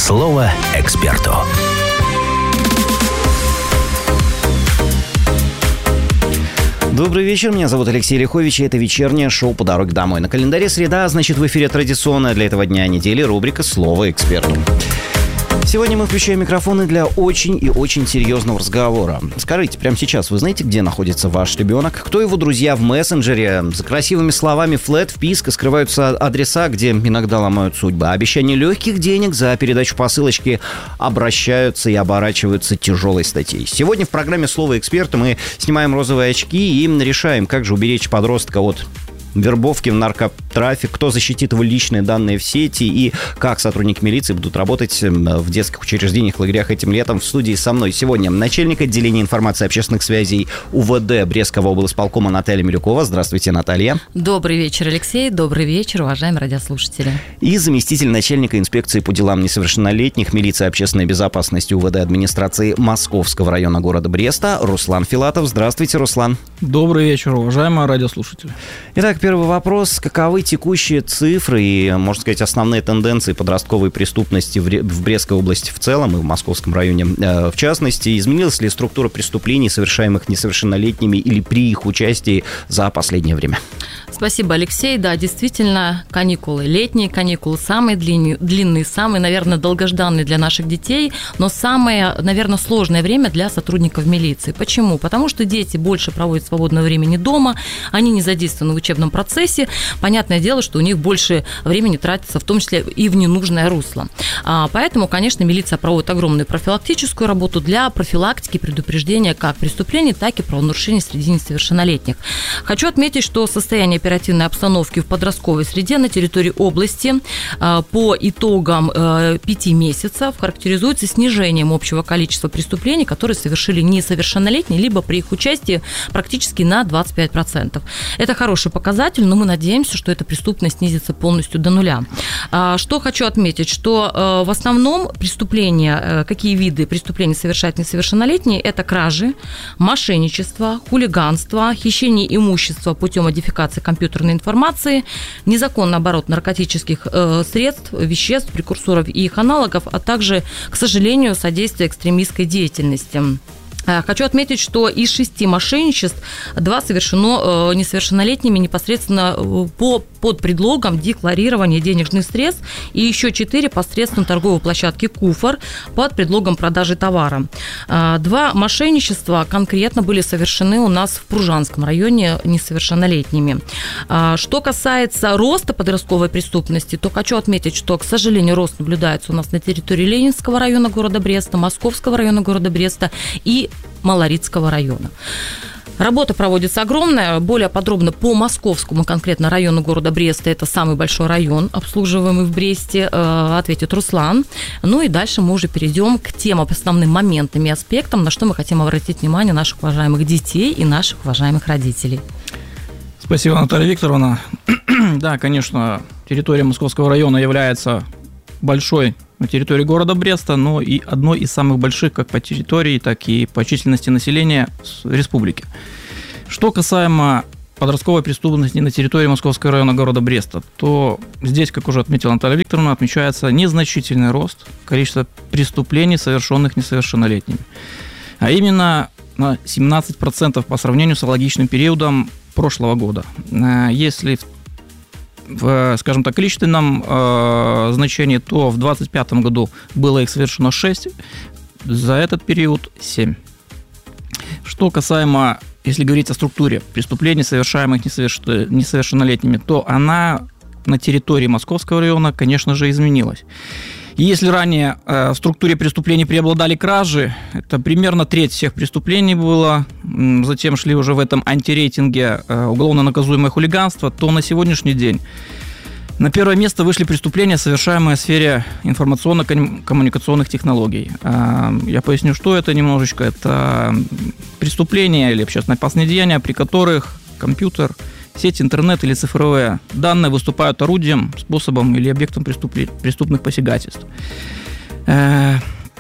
Слово эксперту. Добрый вечер, меня зовут Алексей Лихович, и это вечернее шоу «По дороге домой». На календаре среда, значит, в эфире традиционная для этого дня недели рубрика «Слово эксперту». Сегодня мы включаем микрофоны для очень и очень серьезного разговора. Скажите, прямо сейчас вы знаете, где находится ваш ребенок? Кто его друзья в мессенджере? За красивыми словами флэт, вписка скрываются адреса, где иногда ломают судьбы. Обещания легких денег за передачу посылочки обращаются и оборачиваются тяжелой статьей. Сегодня в программе «Слово эксперта» мы снимаем розовые очки и решаем, как же уберечь подростка от вербовки в наркотрафик, кто защитит его личные данные в сети и как сотрудники милиции будут работать в детских учреждениях, лагерях этим летом. В студии со мной сегодня начальник отделения информации и общественных связей УВД Брестского облсполкома Наталья Милюкова. Здравствуйте, Наталья. Добрый вечер, Алексей. Добрый вечер, уважаемые радиослушатели. И заместитель начальника инспекции по делам несовершеннолетних милиции общественной безопасности УВД администрации Московского района города Бреста Руслан Филатов. Здравствуйте, Руслан. Добрый вечер, уважаемые радиослушатели. Итак, первый вопрос. Каковы текущие цифры и, можно сказать, основные тенденции подростковой преступности в Брестской области в целом и в Московском районе в частности? Изменилась ли структура преступлений, совершаемых несовершеннолетними или при их участии за последнее время? Спасибо, Алексей. Да, действительно, каникулы, летние каникулы, самые длинные, самые, наверное, долгожданные для наших детей, но самое, наверное, сложное время для сотрудников милиции. Почему? Потому что дети больше проводят свободного времени дома, они не задействованы в учебном процессе. Понятное дело, что у них больше времени тратится, в том числе и в ненужное русло. Поэтому, конечно, милиция проводит огромную профилактическую работу для профилактики и предупреждения как преступлений, так и правонарушений среди несовершеннолетних. Хочу отметить, что состояние оперативной обстановки в подростковой среде на территории области по итогам 5 месяцев характеризуется снижением общего количества преступлений, которые совершили несовершеннолетние, либо при их участии практически на 25%. Это хороший показатель, но мы надеемся, что эта преступность снизится полностью до нуля. Что хочу отметить, что в основном преступления, какие виды преступлений совершают несовершеннолетние, это кражи, мошенничество, хулиганство, хищение имущества путем модификации компьютерной информации, незаконный оборот наркотических средств, веществ, прекурсоров и их аналогов, а также, к сожалению, содействие экстремистской деятельности. Хочу отметить, что из 6 мошенничеств 2 совершено несовершеннолетними непосредственно под предлогом декларирования денежных средств и еще 4 посредством торговой площадки «Куфор» под предлогом продажи товара. 2 мошенничества конкретно были совершены у нас в Пружанском районе несовершеннолетними. Что касается роста подростковой преступности, то хочу отметить, что, к сожалению, рост наблюдается у нас на территории Ленинского района города Бреста, Московского района города Бреста и Малорицкого района. Работа проводится огромная. Более подробно по Московскому, конкретно району города Бреста, это самый большой район, обслуживаемый в Бресте, ответит Руслан. Ну и дальше мы уже перейдем к тем основным моментам и аспектам, на что мы хотим обратить внимание наших уважаемых детей и наших уважаемых родителей. Спасибо, Наталья Викторовна. Да, конечно, территория Московского района является большой на территории города Бреста, но и одной из самых больших как по территории, так и по численности населения республики. Что касаемо подростковой преступности на территории Московского района города Бреста, то здесь, как уже отметила Наталья Викторовна, отмечается незначительный рост количества преступлений, совершенных несовершеннолетними. А именно на 17% по сравнению с аналогичным периодом прошлого года. Если в, скажем так, количественном значении, то в 2025 году было их совершено 6, за этот период 7. Что касаемо, если говорить о структуре преступлений, совершаемых несовершеннолетними, то она на территории Московского района, конечно же, изменилась. И если ранее в структуре преступлений преобладали кражи, это примерно треть всех преступлений было, затем шли уже в этом антирейтинге уголовно наказуемое хулиганство, то на сегодняшний день на первое место вышли преступления, совершаемые в сфере информационно-коммуникационных технологий. Я поясню, что это немножечко. Это преступления или общественно-опасные деяния, при которых компьютер, сеть, интернет или цифровые данные выступают орудием, способом или объектом преступных посягательств. Это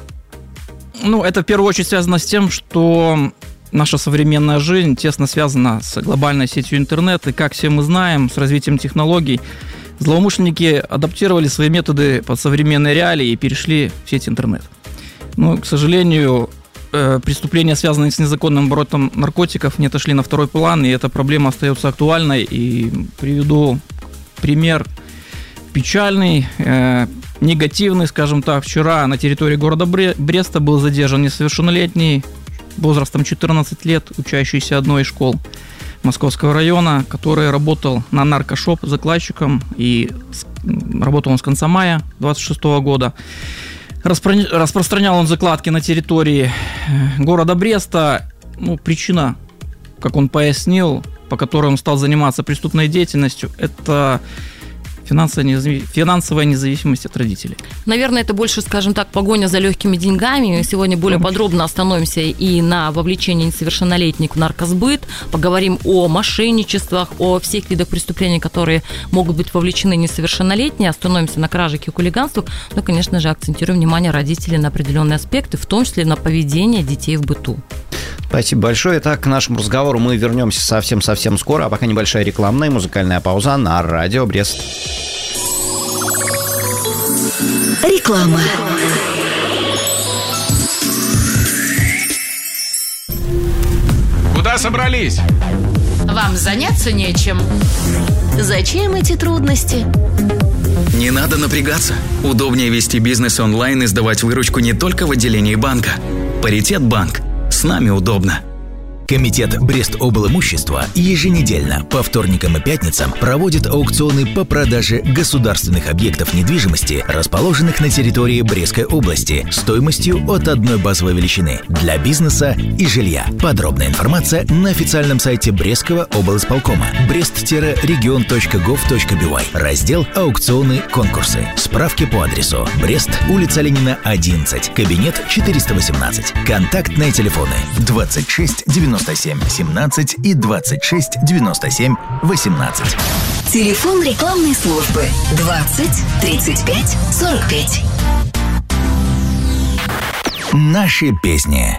в первую очередь связано с тем, что наша современная жизнь тесно связана с глобальной сетью интернет, и, как все мы знаем, с развитием технологий Злоумышленники адаптировали свои методы под современные реалии и перешли в сеть интернет. Но, к сожалению, преступления, связанные с незаконным оборотом наркотиков, не отошли на второй план, и эта проблема остается актуальной. И приведу пример печальный, негативный, скажем так. Вчера на территории города Бреста был задержан несовершеннолетний, возрастом 14 лет, учащийся одной из школ Московского района, который работал на наркошоп закладчиком, и работал он с конца мая 2026 года. Распространял он закладки на территории города Бреста. Причина, как он пояснил, по которой он стал заниматься преступной деятельностью, это финансовая независимость от родителей. Наверное, это больше, скажем так, погоня за легкими деньгами. Мы сегодня более подробно остановимся и на вовлечении несовершеннолетних в наркосбыт, поговорим о мошенничествах, о всех видах преступлений, которые могут быть вовлечены несовершеннолетние, остановимся на кражах и хулиганствах, но, конечно же, акцентируем внимание родителей на определенные аспекты, в том числе на поведение детей в быту. Спасибо большое. Итак, к нашему разговору мы вернемся совсем-совсем скоро, а пока небольшая рекламная и музыкальная пауза на радио Брест. Реклама. Куда собрались? Вам заняться нечем. Зачем эти трудности? Не надо напрягаться. Удобнее вести бизнес онлайн и сдавать выручку не только в отделении банка. Паритет банк. С нами удобно. Комитет Брест-облимущества еженедельно по вторникам и пятницам проводит аукционы по продаже государственных объектов недвижимости, расположенных на территории Брестской области, стоимостью от одной базовой величины для бизнеса и жилья. Подробная информация на официальном сайте Брестского облисполкома brest-region.gov.by, раздел «Аукционы, конкурсы». Справки по адресу: Брест, улица Ленина, 11, кабинет 418. Контактные телефоны 26 97 17 и 26 97 18. Телефон рекламной службы 20 35 45. Наши песни.